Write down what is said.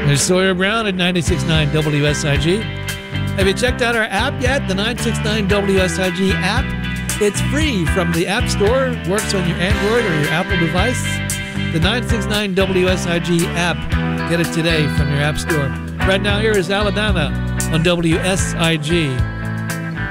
There's Sawyer Brown at 96.9 WSIG. Have you checked out our app yet? The 969 WSIG app? It's free from the App Store. Works on your Android or your Apple device. The 969 WSIG app. Get it today from your App Store. Right now, here is Alabama on WSIG.